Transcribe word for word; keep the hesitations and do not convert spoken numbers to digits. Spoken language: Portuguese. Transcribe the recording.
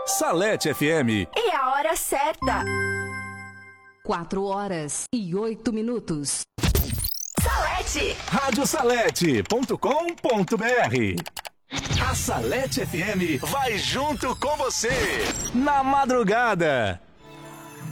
Salete F M. E a hora certa. Quatro horas e oito minutos. Salete. rádio salete ponto com ponto br. A Salete F M vai junto com você na madrugada.